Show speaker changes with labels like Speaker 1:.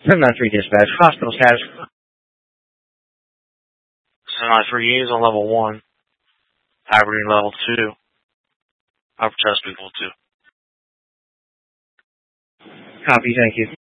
Speaker 1: 793 dispatch. Hospital status.
Speaker 2: 793 units on level 1. Aberdeen level 2. Upper Chesapeake level 2.
Speaker 1: Copy, thank you.